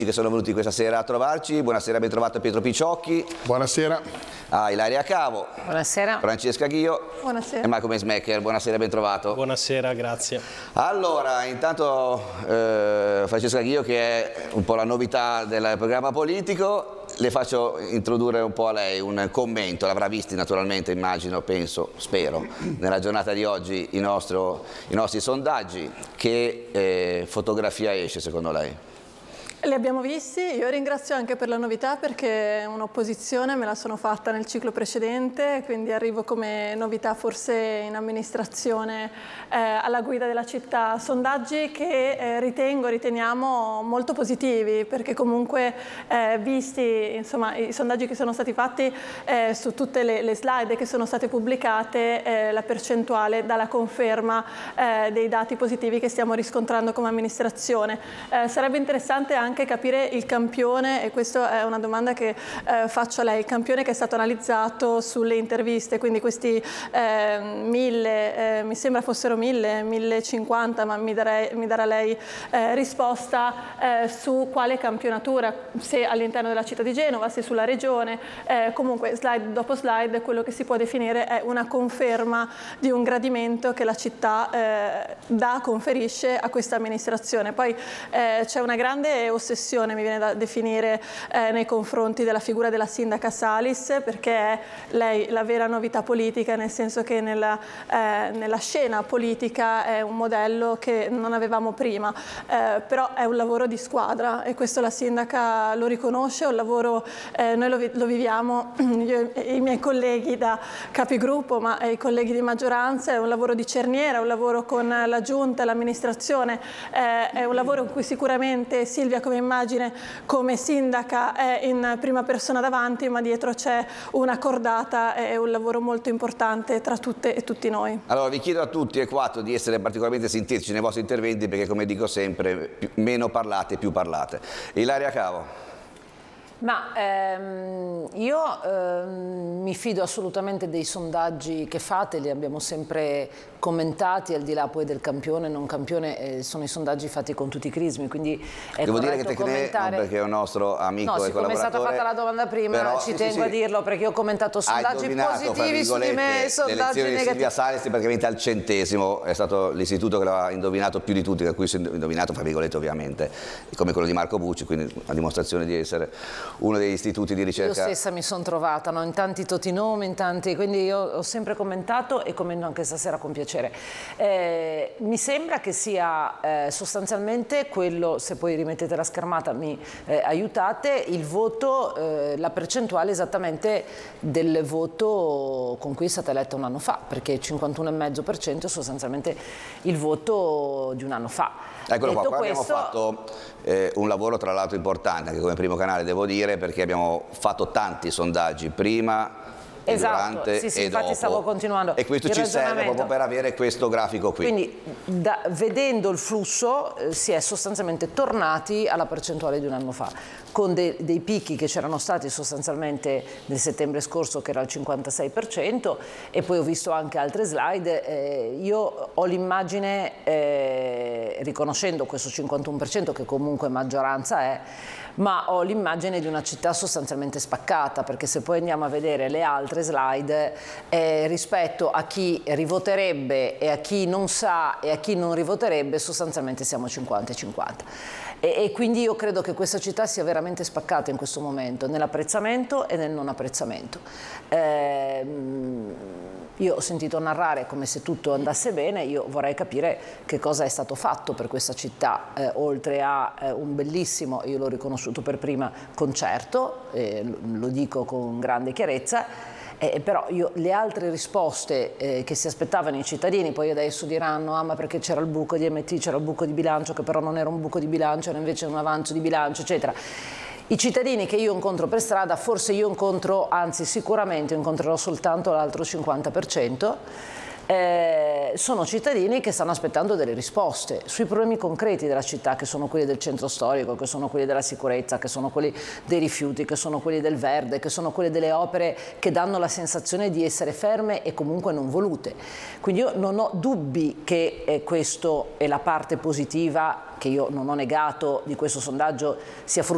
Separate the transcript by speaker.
Speaker 1: Che sono venuti questa sera a trovarci. Buonasera, ben trovato Pietro Picciocchi.
Speaker 2: Buonasera.
Speaker 1: Ilaria Cavo.
Speaker 3: Buonasera.
Speaker 1: Francesca Ghio.
Speaker 4: Buonasera.
Speaker 1: E Marco Meismaker. Buonasera, ben trovato.
Speaker 5: Buonasera, grazie.
Speaker 1: Allora, intanto Francesca Ghio, che è un po' la novità del programma politico, le faccio introdurre un po' a lei un commento. L'avrà visto naturalmente, immagino, penso, spero, nella giornata di oggi i nostri sondaggi. Che fotografia esce secondo lei?
Speaker 4: Li abbiamo visti, io ringrazio anche per la novità perché un'opposizione me la sono fatta nel ciclo precedente, quindi arrivo come novità forse in amministrazione alla guida della città. Sondaggi che riteniamo molto positivi perché comunque visti insomma, i sondaggi che sono stati fatti su tutte le slide che sono state pubblicate, la percentuale dà la conferma dei dati positivi che stiamo riscontrando come amministrazione. Sarebbe interessante anche capire il campione, e questa è una domanda che faccio a lei, il campione che è stato analizzato sulle interviste, quindi questi 1000, mi sembra fossero 1050, ma mi darà lei risposta su quale campionatura, se all'interno della città di Genova, se sulla regione, comunque slide dopo slide quello che si può definire è una conferma di un gradimento che la città conferisce a questa amministrazione. Poi c'è una grande ossessione, mi viene da definire, nei confronti della figura della sindaca Salis, perché è lei la vera novità politica, nel senso che nella scena politica è un modello che non avevamo prima, però è un lavoro di squadra e questo la sindaca lo riconosce, è un lavoro, noi lo viviamo, io e i miei colleghi da capigruppo, ma i colleghi di maggioranza, è un lavoro di cerniera, è un lavoro con la giunta e l'amministrazione, è un lavoro in cui sicuramente Silvia come immagine, come sindaca, è in prima persona davanti, ma dietro c'è una cordata e un lavoro molto importante tra tutte e tutti noi.
Speaker 1: Allora vi chiedo a tutti e quattro di essere particolarmente sintetici nei vostri interventi perché, come dico sempre, meno parlate più parlate. Ilaria Cavo.
Speaker 3: Ma io mi fido assolutamente dei sondaggi che fate, li abbiamo sempre commentati, al di là poi del campione, non campione, sono i sondaggi fatti con tutti i crismi, quindi è
Speaker 1: devo dire che
Speaker 3: corretto
Speaker 1: Tecne,
Speaker 3: commentare.
Speaker 1: non perché è un nostro amico
Speaker 3: no,
Speaker 1: e
Speaker 3: siccome è
Speaker 1: collaboratore,
Speaker 3: stata fatta la domanda prima,
Speaker 1: però,
Speaker 3: ci tengo a dirlo perché io ho commentato sondaggi positivi su di me e sondaggi
Speaker 1: negativi. Di Silvia Salis praticamente al 100°, è stato l'istituto che l'ha indovinato più di tutti, da cui si è indovinato fra virgolette ovviamente, come quello di Marco Bucci, quindi a dimostrazione di essere uno degli istituti di ricerca.
Speaker 3: Io stessa mi sono trovata, no? In tanti totinomi, in tanti, quindi io ho sempre commentato e commento anche stasera con piacere. Mi sembra che sia sostanzialmente quello, se poi rimettete la schermata mi aiutate, il voto, la percentuale esattamente del voto con cui è stata eletta un anno fa, perché il 51,5% è sostanzialmente il voto di un anno fa.
Speaker 1: Eccolo qua,
Speaker 3: questo,
Speaker 1: abbiamo fatto un lavoro tra l'altro importante anche come primo canale, devo dire, perché abbiamo fatto tanti sondaggi prima,
Speaker 3: esatto,
Speaker 1: durante
Speaker 3: sì,
Speaker 1: e
Speaker 3: infatti
Speaker 1: dopo.
Speaker 3: stavo continuando
Speaker 1: e questo ci serve proprio per avere questo grafico qui.
Speaker 3: Quindi vedendo il flusso si è sostanzialmente tornati alla percentuale di un anno fa, con dei picchi che c'erano stati sostanzialmente nel settembre scorso che era il 56%, e poi ho visto anche altre slide. Io ho l'immagine, riconoscendo questo 51% che comunque maggioranza è, ma ho l'immagine di una città sostanzialmente spaccata, perché se poi andiamo a vedere le altre slide rispetto a chi rivoterebbe e a chi non sa e a chi non rivoterebbe, sostanzialmente siamo 50-50. E quindi io credo che questa città sia veramente spaccata in questo momento, nell'apprezzamento e nel non apprezzamento. Io ho sentito narrare come se tutto andasse bene, io vorrei capire che cosa è stato fatto per questa città, oltre a un bellissimo, io l'ho riconosciuto per prima, concerto, lo dico con grande chiarezza. Però le altre risposte che si aspettavano i cittadini, poi adesso diranno ma perché c'era il buco di MT, c'era il buco di bilancio, che però non era un buco di bilancio, era invece un avanzo di bilancio, eccetera. I cittadini che io incontro per strada, forse io incontro, anzi sicuramente incontrerò soltanto l'altro 50%, sono cittadini che stanno aspettando delle risposte sui problemi concreti della città, che sono quelli del centro storico, che sono quelli della sicurezza, che sono quelli dei rifiuti, che sono quelli del verde, che sono quelli delle opere che danno la sensazione di essere ferme e comunque non volute. Quindi io non ho dubbi che questo è la parte positiva, che io non ho negato, di questo sondaggio sia frutto